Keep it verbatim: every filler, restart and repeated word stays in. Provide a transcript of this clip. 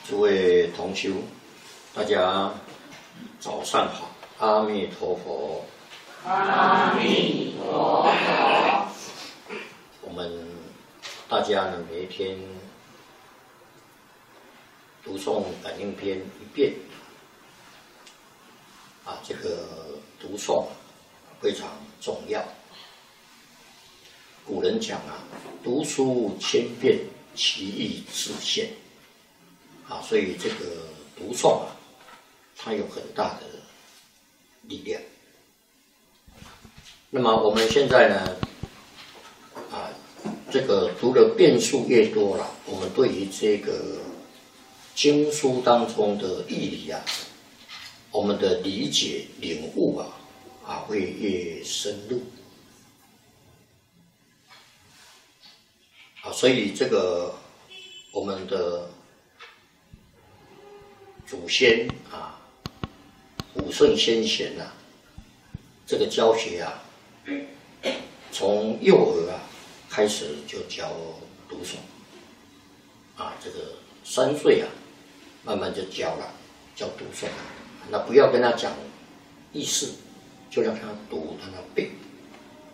诸位同修，大家早上好，阿弥陀佛。 阿弥陀佛。 我们大家呢，每一天读诵感应篇一遍，啊，这个读诵非常重要。古人讲啊，读书千遍，其义自现。啊，所以这个读诵啊，它有很大的力量。那么我们现在呢，啊，这个读的遍数越多了，我们对于这个经书当中的义理啊，我们的理解领悟啊，啊会越深入。啊，所以这个我们的祖先啊，古圣先贤啊，这个教学啊，从幼儿啊开始就教读诵，啊，这个三岁啊，慢慢就教了，教读诵。那不要跟他讲意思，就让他读，让他背。